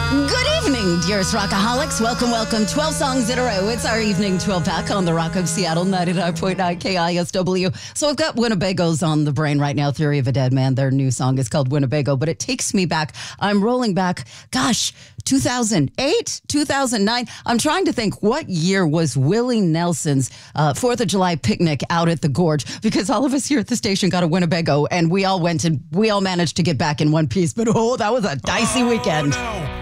Good evening, dearest rockaholics. Welcome. 12 songs in a row. It's our evening 12-pack on the Rock of Seattle, 99.9 KISW. So I've got Winnebago's on the brain right now, Theory of a Dead Man. Their new song is called Winnebago, but it takes me back. I'm rolling back, 2008, 2009. I'm trying to think what year was Willie Nelson's 4th of July picnic out at the Gorge, because all of us here at the station got a Winnebago and we all went and we all managed to get back in one piece. But that was a dicey weekend. No.